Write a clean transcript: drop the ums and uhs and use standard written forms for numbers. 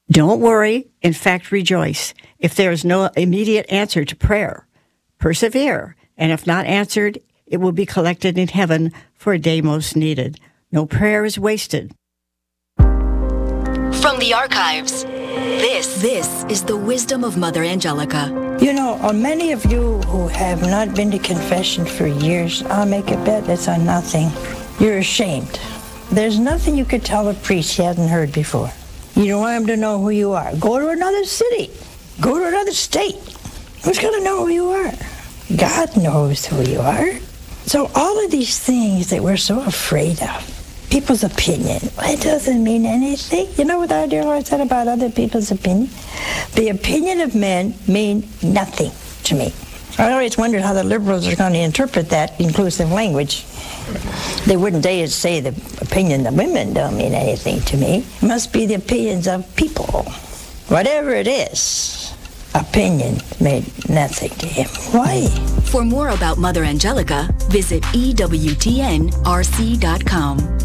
Don't worry. In fact, rejoice. If there is no immediate answer to prayer, persevere. And if not answered, it will be collected in heaven for a day most needed. No prayer is wasted. From the archives, this is the wisdom of Mother Angelica. You know, many of you who have not been to confession for years, I'll make a bet it's on nothing. You're ashamed. There's nothing you could tell a priest he hasn't heard before. You don't want him to know who you are. Go to another city. Go to another state. Who's going to know who you are? God knows who you are. So all of these things that we're so afraid of, people's opinion, it doesn't mean anything. You know what our dear Lord said about other people's opinion? The opinion of men mean nothing to me. I always wondered how the liberals are going to interpret that inclusive language. They wouldn't dare say the opinion of women don't mean anything to me. It must be the opinions of people. Whatever it is, opinion made nothing to him. Why? For more about Mother Angelica, visit EWTNRC.com.